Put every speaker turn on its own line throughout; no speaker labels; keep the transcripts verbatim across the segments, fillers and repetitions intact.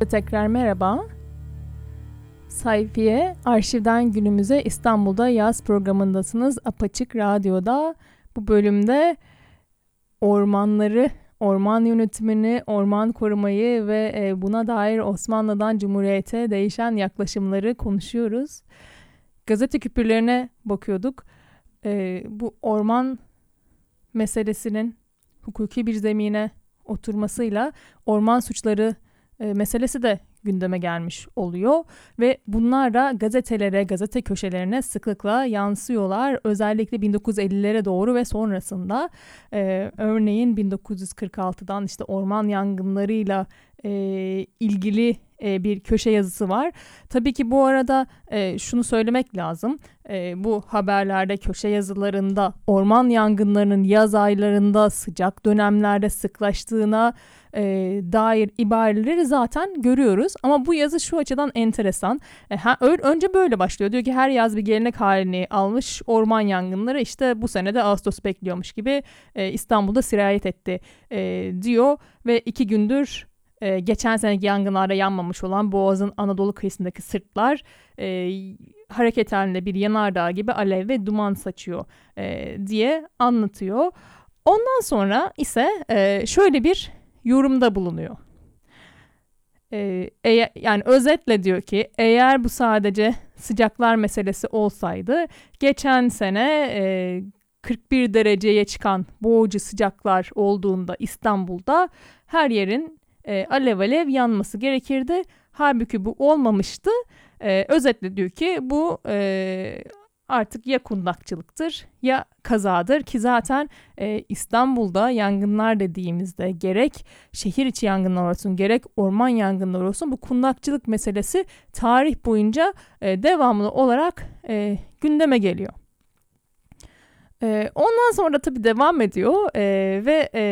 Tekrar merhaba. Sayfiye, arşivden günümüze İstanbul'da yaz programındasınız. Apaçık Radyo'da bu bölümde ormanları, orman yönetimini, orman korumayı ve buna dair Osmanlı'dan Cumhuriyet'e değişen yaklaşımları konuşuyoruz. Gazete küpürlerine bakıyorduk. Ee, bu orman meselesinin hukuki bir zemine oturmasıyla orman suçları e, meselesi de gündeme gelmiş oluyor ve bunlar da gazetelere, gazete köşelerine sıklıkla yansıyorlar. Özellikle bin dokuz yüz ellilere doğru ve sonrasında e, örneğin bin dokuz yüz kırk altıdan işte orman yangınlarıyla e, ilgili e, bir köşe yazısı var. Tabii ki bu arada e, şunu söylemek lazım. E, bu haberlerde, köşe yazılarında orman yangınlarının yaz aylarında sıcak dönemlerde sıklaştığına e, dair ibareleri zaten görüyoruz. Ama bu yazı şu açıdan enteresan. E, ha, önce böyle başlıyor. Diyor ki her yaz bir gelenek halini almış orman yangınları işte bu sene de Ağustos bekliyormuş gibi e, İstanbul'da sirayet etti e, diyor ve iki gündür Ee, geçen seneki yangınlarda yanmamış olan Boğaz'ın Anadolu kıyısındaki sırtlar e, hareket halinde bir yanardağ gibi alev ve duman saçıyor e, diye anlatıyor. Ondan sonra ise e, şöyle bir yorumda bulunuyor. E, e, yani özetle diyor ki eğer bu sadece sıcaklar meselesi olsaydı geçen sene e, kırk bir dereceye çıkan boğucu sıcaklar olduğunda İstanbul'da her yerin E, alev alev yanması gerekirdi. Halbuki bu olmamıştı. E, özetle diyor ki bu e, artık ya kundakçılıktır ya kazadır ki zaten e, İstanbul'da yangınlar dediğimizde gerek şehir içi yangınlar olsun gerek orman yangınları olsun bu kundakçılık meselesi tarih boyunca e, devamlı olarak e, gündeme geliyor. E, ondan sonra tabii devam ediyor e, ve e,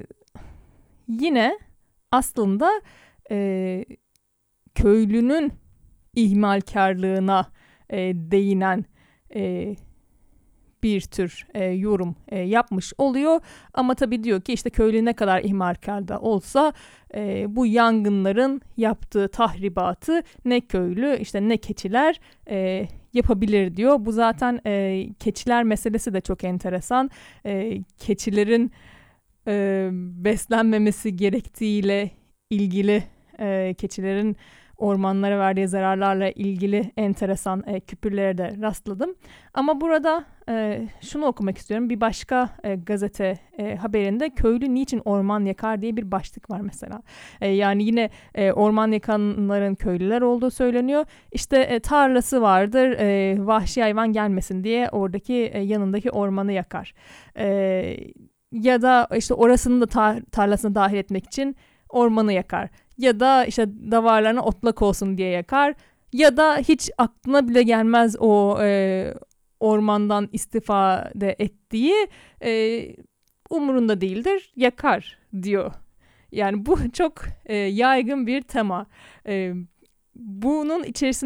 yine aslında e, köylünün ihmalkarlığına e, değinen e, bir tür e, yorum e, yapmış oluyor. Ama tabii diyor ki işte köylü ne kadar ihmalkar da olsa e, bu yangınların yaptığı tahribatı ne köylü işte ne keçiler e, yapabilir diyor. Bu zaten e, keçiler meselesi de çok enteresan. E, keçilerin E, beslenmemesi gerektiğiyle ilgili e, keçilerin ormanlara verdiği zararlarla ilgili enteresan e, küpürlere de rastladım. Ama burada e, şunu okumak istiyorum. Bir başka e, gazete e, haberinde köylü niçin orman yakar diye bir başlık var mesela. E, yani yine e, orman yakanların köylüler olduğu söyleniyor. İşte e, tarlası vardır e, vahşi hayvan gelmesin diye oradaki e, yanındaki ormanı yakar. E, Ya da işte orasını da tar- tarlasına dahil etmek için ormanı yakar. Ya da işte davarlarına otlak olsun diye yakar. Ya da hiç aklına bile gelmez o e, ormandan istifade ettiği e, umurunda değildir, yakar diyor. Yani bu çok e, yaygın bir tema. E, bunun içerisinde